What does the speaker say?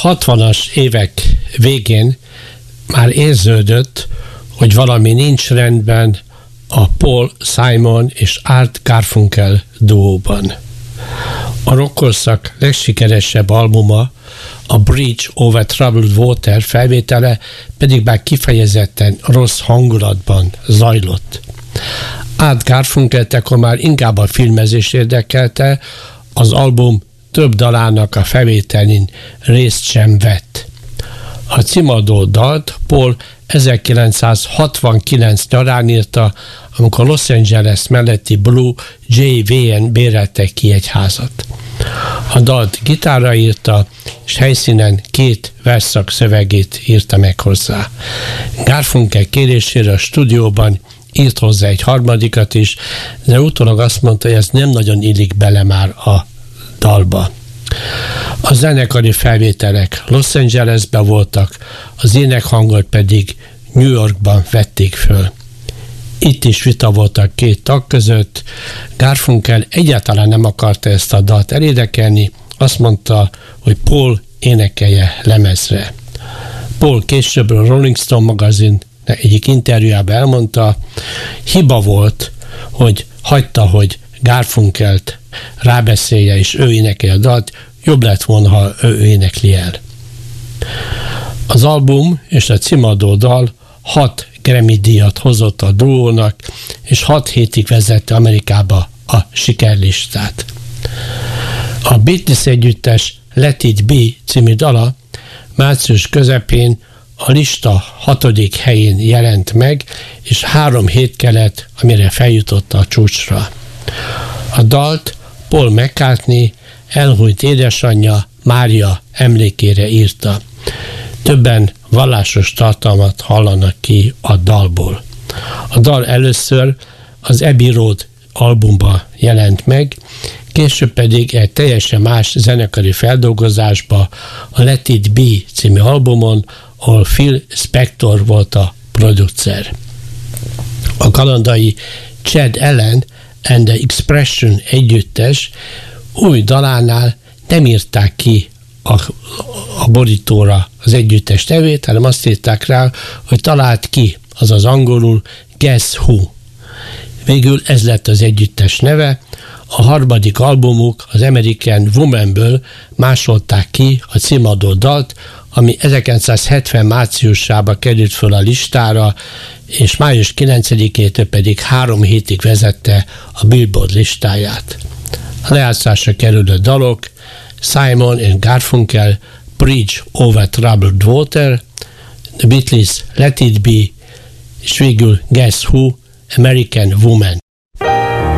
60-as évek végén már érződött, hogy valami nincs rendben a Paul Simon és Art Garfunkel duóban. A rockkorszak legsikeresebb albuma, a Bridge over Troubled Water felvétele pedig már kifejezetten rossz hangulatban zajlott. Art Garfunkelt akkor már inkább a filmezés érdekelte, az album több dalának a felvételén részt sem vett. A címadó dalt Paul 1969 nyarán írta, amikor Los Angeles melletti Blue JV-en béreltek ki egy házat. A dalt gitárra írta, és helyszínen 2 versszak szövegét írta meg hozzá. Garfunkel kérésére a stúdióban írt hozzá egy harmadikat is, de utólag azt mondta, hogy ez nem nagyon illik bele már a dalba. A zenekari felvételek Los Angelesben voltak, az énekhangot pedig New Yorkban vették föl. Itt is vita volt a 2 tag között. Garfunkel egyáltalán nem akarta ezt a dalt elénekelni, azt mondta, hogy Paul énekelje lemezre. Paul később a Rolling Stone magazin egyik interjújában elmondta, hiba volt, hogy hagyta, hogy Garfunkelt rábeszélje, és ő énekelje a dalt, jobb lett volna, ha ő énekli el. Az album és a címadó dal 6 Grammy-díjat hozott a duónak, és 6 hétig vezette Amerikába a sikerlistát. A Beatles együttes Let It Be című dala március közepén a lista 6. helyén jelent meg, és 3 hét kellett, amire feljutott a csúcsra. A dalt Paul McCartney elhunyt édesanyja Mária emlékére írta. Többen vallásos tartalmat hallanak ki a dalból. A dal először az Abbey Road albumba jelent meg, később pedig egy teljesen más zenekari feldolgozásba, a Let It Be című albumon, ahol Phil Spector volt a producer. A kanadai Chad Allen and the Expression együttes új dalánál nem írták ki a borítóra az együttes nevét, hanem azt írták rá, hogy talált ki, azaz angolul Guess Who. Végül ez lett az együttes neve. A harmadik albumuk, az American Womanből másolták ki a címadó dalt, ami 1970 márciusába került föl a listára, és május 9-től pedig 3 hétig vezette a Billboard listáját. A lejátszásra kerülő dalok Simon and Garfunkel Bridge over Troubled Water, The Beatles Let It Be, és végül Guess Who, American Woman.